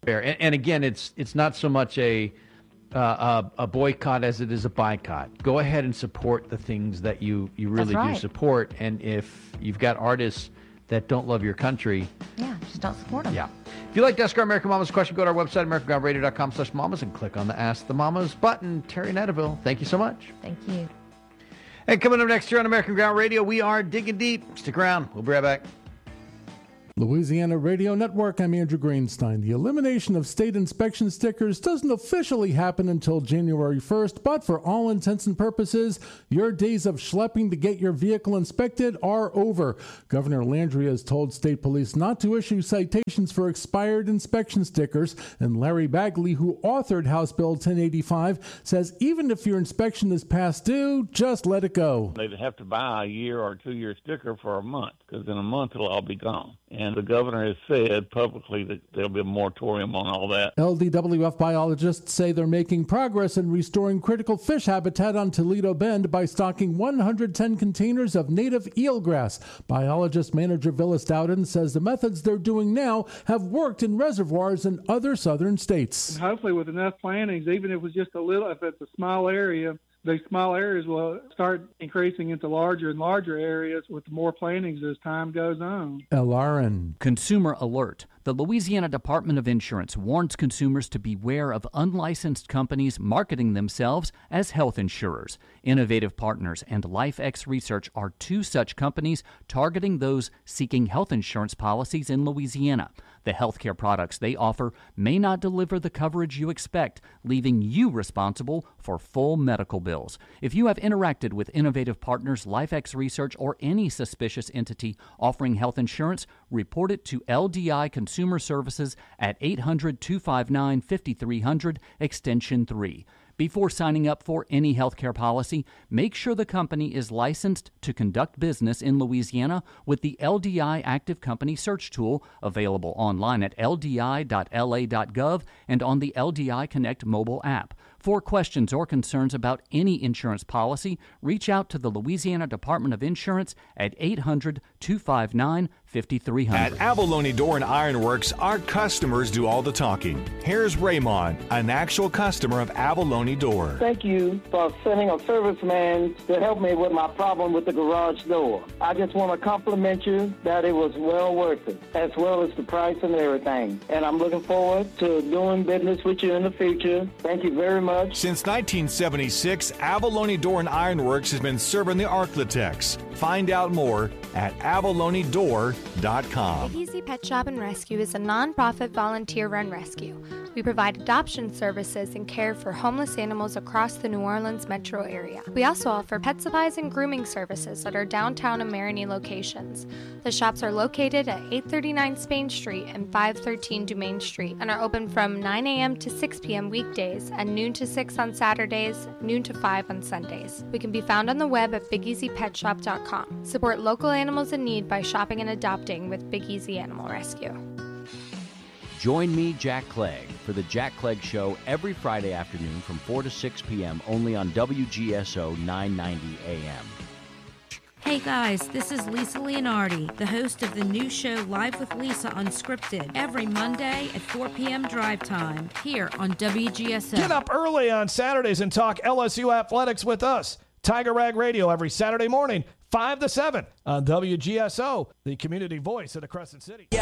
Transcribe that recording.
And again, it's not so much a boycott as it is a boycott. Go ahead and support the things that you really do support. And if you've got artists that don't love your country, just don't support them. Yeah. If you like to ask our American Mamas question, go to our website, AmericanGoWradio.com/mamas, and click on the Ask the Mamas button. Terry Netterville, thank you so much. Thank you. And coming up next year on American Ground Radio, we are digging deep. Stick around. We'll be right back. Louisiana Radio Network, I'm Andrew Greenstein. The elimination of state inspection stickers doesn't officially happen until January 1st, but for all intents and purposes, your days of schlepping to get your vehicle inspected are over. Governor Landry has told state police not to issue citations for expired inspection stickers, and Larry Bagley, who authored House Bill 1085, says even if your inspection is past due, just let it go. They'd have to buy a year or 2 year sticker for a month, because in a month it'll all be gone. And the governor has said publicly that there'll be a moratorium on all that. LDWF biologists say they're making progress in restoring critical fish habitat on Toledo Bend by stocking 110 containers of native eelgrass. Biologist manager Villas Dowden says the methods they're doing now have worked in reservoirs in other southern states. And hopefully with enough plantings, even if it's just a little, if it's a small area, these small areas will start increasing into larger and larger areas with more plantings as time goes on. LRN. Consumer alert. The Louisiana Department of Insurance warns consumers to beware of unlicensed companies marketing themselves as health insurers. Innovative Partners and LifeX Research are two such companies targeting those seeking health insurance policies in Louisiana. The healthcare products they offer may not deliver the coverage you expect, leaving you responsible for full medical bills. If you have interacted with Innovative Partners, LifeX Research, or any suspicious entity offering health insurance, report it to LDI Consumer Services at 800-259-5300, extension 3. Before signing up for any healthcare policy, make sure the company is licensed to conduct business in Louisiana with the LDI Active Company Search Tool, available online at ldi.la.gov and on the LDI Connect mobile app. For questions or concerns about any insurance policy, reach out to the Louisiana Department of Insurance at 800-259-5300. At Abalone Door and Iron Works, our customers do all the talking. Here's Raymond, an actual customer of Abalone Door. Thank you for sending a serviceman to help me with my problem with the garage door. I just want to compliment you that it was well worth it, as well as the price and everything. And I'm looking forward to doing business with you in the future. Thank you very much. Since 1976, Abalone Door and Iron Works has been serving the Arklatex. Find out more at abalonedor.com. Big Easy Pet Shop and Rescue is a non-profit volunteer-run rescue. We provide adoption services and care for homeless animals across the New Orleans metro area. We also offer pet supplies and grooming services at our downtown and Marigny locations. The shops are located at 839 Spain Street and 513 Dumaine Street and are open from 9 a.m. to 6 p.m. weekdays and noon to 6 on Saturdays, noon to 5 on Sundays. We can be found on the web at BigEasyPetShop.com. Support local animals in need by shopping and adopting with Big Easy Animal Rescue. Join me, Jack Clegg, for the Jack Clegg Show every Friday afternoon from 4 to 6 p.m. only on WGSO 990 AM. Hey guys, this is Lisa Leonardi, the host of the new show Live with Lisa Unscripted, every Monday at 4 p.m. drive time here on WGSO. Get up early on Saturdays and talk LSU athletics with us. Tiger Rag Radio every Saturday morning, 5 to 7 on WGSO, the community voice of the Crescent City.